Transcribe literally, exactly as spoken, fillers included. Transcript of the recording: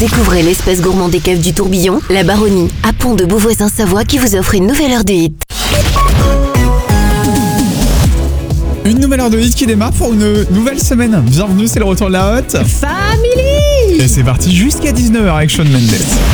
Découvrez l'espace gourmand des caves du Tourbillon, la Baronnie, à Pont de Beauvoisin-Savoie qui vous offre une nouvelle heure de hit. Une nouvelle heure de hit qui démarre pour une nouvelle semaine. Bienvenue, c'est le retour de la Hot Family. Et c'est parti jusqu'à dix-neuf heures avec Shawn Mendes.